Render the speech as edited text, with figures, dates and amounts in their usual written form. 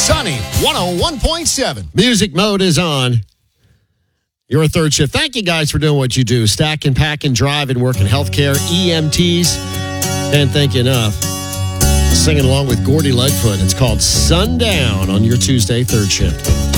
Sunny 101.7. Music mode is on. Your third shift. Thank you guys for doing what you do. Stacking, packing, driving, working healthcare, EMTs. Can't thank you enough. Singing along with Gordy Lightfoot. It's called Sundown on your Tuesday third shift.